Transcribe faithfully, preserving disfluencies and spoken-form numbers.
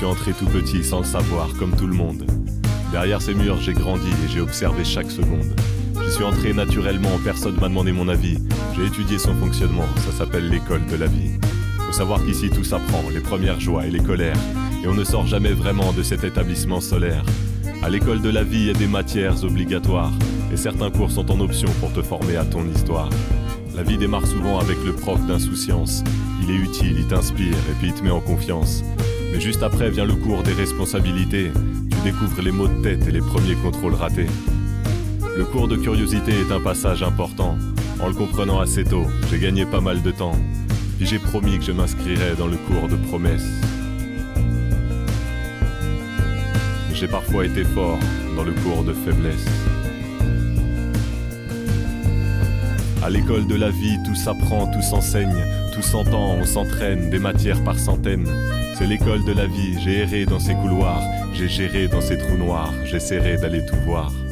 suis entré tout petit sans le savoir, comme tout le monde. Derrière ces murs, j'ai grandi et j'ai observé chaque seconde. J'y suis entré naturellement, personne m'a demandé mon avis. J'ai étudié son fonctionnement, ça s'appelle l'école de la vie. Faut savoir qu'ici tout s'apprend, les premières joies et les colères. Et on ne sort jamais vraiment de cet établissement solaire. À l'école de la vie, il y a des matières obligatoires. Et certains cours sont en option pour te former à ton histoire. La vie démarre souvent avec le prof d'insouciance. Il est utile, il t'inspire et puis il te met en confiance. Mais juste après vient le cours des responsabilités. Tu découvres les maux de tête et les premiers contrôles ratés. Le cours de curiosité est un passage important. En le comprenant assez tôt, j'ai gagné pas mal de temps. Puis j'ai promis que je m'inscrirais dans le cours de promesses. J'ai parfois été fort dans le cours de faiblesse. À l'école de la vie, tout s'apprend, tout s'enseigne, tout s'entend, on s'entraîne, des matières par centaines. C'est l'école de la vie, j'ai erré dans ces couloirs, j'ai géré dans ces trous noirs, j'essaierai d'aller tout voir.